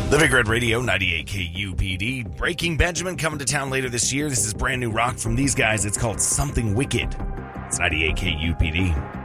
Living Red Radio, 98 KUPD. Breaking Benjamin coming to town later this year. This is brand new rock from these guys. It's called Something Wicked. It's 98 KUPD.